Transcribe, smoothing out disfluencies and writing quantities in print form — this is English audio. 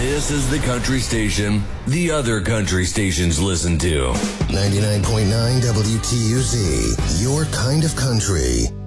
This is the country station the other country stations listen to. 99.9 WTUZ, your kind of country.